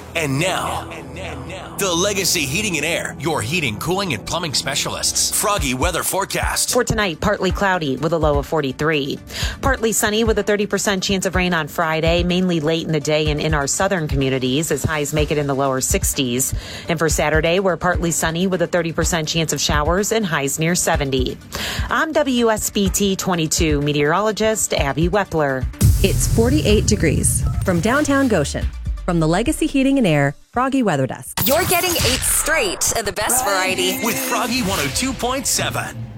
And now, the Legacy Heating and Air, your heating, cooling, and plumbing specialists. Froggy weather forecast. For tonight, partly cloudy with a low of 43. Partly sunny with a 30% chance of rain on Friday, mainly late in the day and in our southern communities as highs make it in the lower 60s. And for Saturday, we're partly sunny with a 30% chance of showers and highs near 70. I'm WSBT 22 meteorologist Abby Wepler. It's 48 degrees from downtown Goshen. From the Legacy Heating and Air Froggy Weather Desk. You're getting 8 straight of the best variety. With Froggy 102.7.